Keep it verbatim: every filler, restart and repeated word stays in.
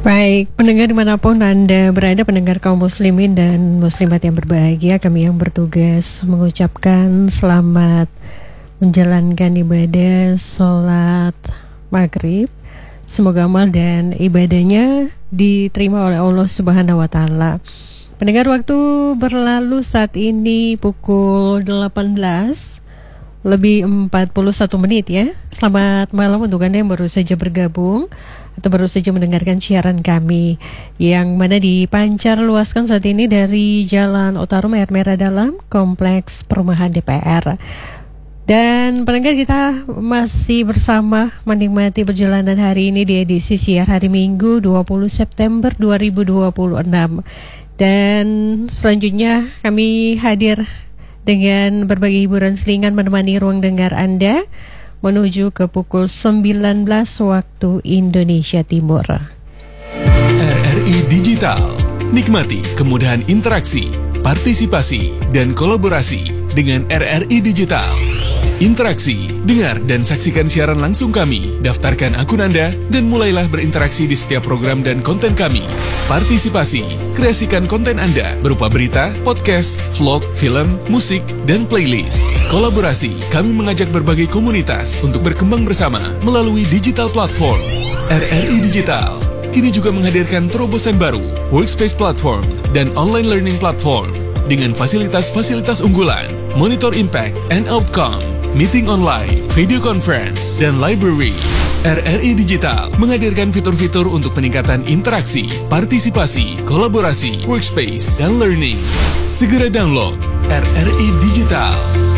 Baik, pendengar dimanapun Anda berada, pendengar kaum muslimin dan muslimat yang berbahagia, kami yang bertugas mengucapkan selamat menjalankan ibadah sholat maghrib. Semoga amal dan ibadahnya diterima oleh Allah Subhanahu wa Ta'ala. Pendengar, waktu berlalu saat ini pukul delapan belas lebih empat puluh satu menit ya. Selamat malam untuk Anda yang baru saja bergabung atau baru saja mendengarkan siaran kami, yang mana dipancar luaskan saat ini dari Jalan Otarum Air Merah Dalam, Kompleks Perumahan D P R. Dan pendengar, kita masih bersama menikmati perjalanan hari ini di edisi siar hari Minggu dua puluh September dua ribu dua puluh enam. Dan selanjutnya kami hadir dengan berbagai hiburan selingan menemani ruang dengar Anda menuju ke pukul sembilan belas waktu Indonesia Timur. R R I Digital. Nikmati kemudahan interaksi, partisipasi, dan kolaborasi dengan R R I Digital. Interaksi, dengar dan saksikan siaran langsung kami, daftarkan akun Anda, dan mulailah berinteraksi di setiap program dan konten kami. Partisipasi, kreasikan konten Anda berupa berita, podcast, vlog, film, musik, dan playlist. Kolaborasi, kami mengajak berbagai komunitas untuk berkembang bersama melalui digital platform. R R I Digital kini juga menghadirkan terobosan baru, workspace platform, dan online learning platform dengan fasilitas-fasilitas unggulan, monitor impact and outcome, meeting online, video conference, dan library. R R I Digital menghadirkan fitur-fitur untuk peningkatan interaksi, partisipasi, kolaborasi, workspace, dan learning. Segera download R R I Digital.